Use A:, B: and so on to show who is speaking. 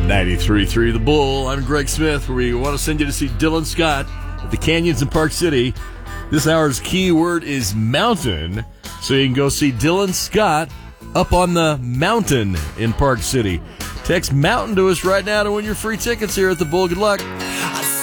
A: 93.3 The Bull. I'm Greg Smith, where we want to send you to see Dylan Scott at the Canyons in Park City. This hour's keyword is mountain, so you can go see Dylan Scott up on the mountain in Park City. Text mountain to us right now to win your free tickets here at the Bull. Good luck.